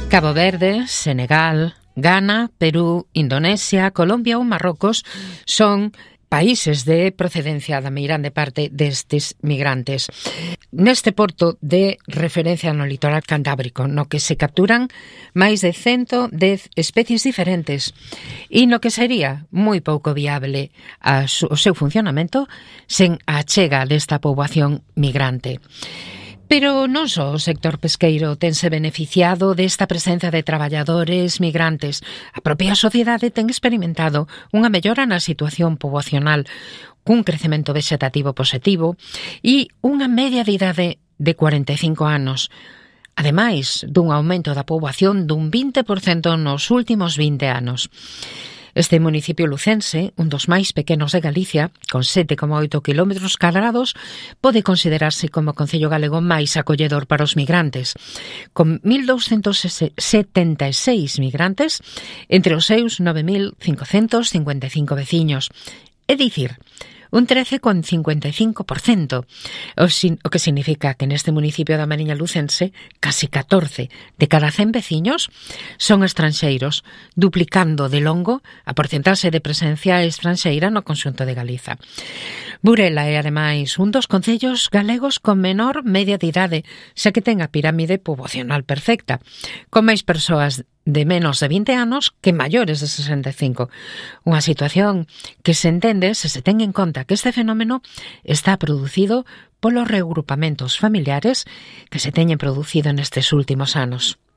Cabo Verde, Senegal, Ghana, Perú, Indonesia, Colombia ou Marrocos son países de procedencia da meirande parte destes migrantes. Neste porto de referencia no litoral cantábrico, no que se capturan máis de 110 especies diferentes e no que sería moi pouco viable o seu funcionamento sen a achega desta poboación migrante. Pero non só o sector pesqueiro tense beneficiado desta presenza de traballadores migrantes. A propia sociedade ten experimentado unha mellora na situación poboacional, cun crecemento vexetativo positivo e unha media de idade de 45 anos. Ademais dun aumento da poboación dun 20% nos últimos 20 anos. Este municipio lucense, un dos máis pequenos de Galicia, con 7,8 km², pode considerarse como o concello galego máis acolledor para os migrantes, con 1.276 migrantes entre os seus 9.555 veciños. É dicir, un 13,55%, o que significa que neste municipio da Mariña Lucense casi 14 de cada 100 veciños son estranxeiros, duplicando de longo a porcentaxe de presencia estranxeira no conxunto de Galiza. Burela é, ademais, un dos concellos galegos con menor media de idade, xa que ten a pirámide poboacional perfecta, con máis persoas de menos de 20 anos que maiores de 65. Unha situación que se entende se se ten en conta que este fenómeno está producido polos reagrupamentos familiares que se teñen producido nestes últimos anos.